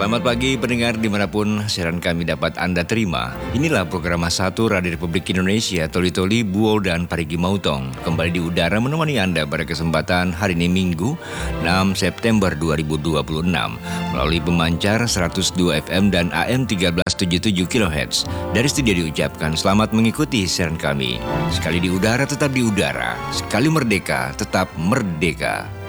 Selamat pagi pendengar dimanapun siaran kami dapat Anda terima. Inilah program Satu Radio Republik Indonesia, Toli Toli, Buol, dan Parigi Mautong. Kembali di udara menemani Anda pada kesempatan hari ini Minggu 6 September 2026 melalui pemancar 102 FM dan AM 1377 kHz. Dari studio diucapkan selamat mengikuti siaran kami. Sekali di udara tetap di udara, sekali merdeka tetap merdeka.